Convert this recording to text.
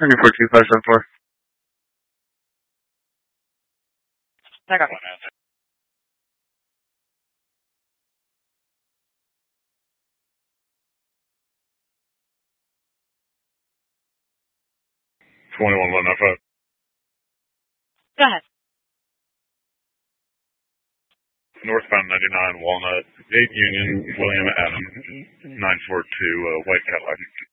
942574. I got it. 21-195. Go ahead. Northbound 99 Walnut, 8 Union, William Adam, 942, White Cadillac.